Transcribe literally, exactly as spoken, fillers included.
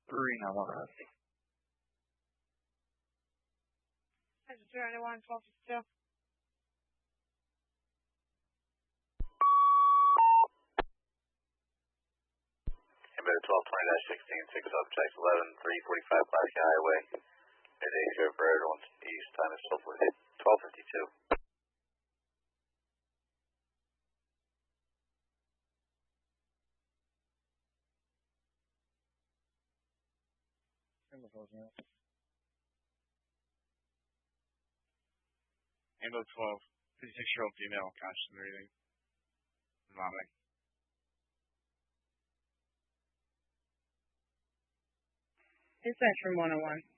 three nine one Route. two ninety-one, twelve fifty-two. Embedded twelve twenty dash sixteen, six objects, eleven three forty-five Pulaski Highway. Mid-eight zero for everyone east, time is twelve fifty-two. Ambo twelve, fifty-six-year-old female, conscious and breathing. Vomiting. Dispatch from one oh one.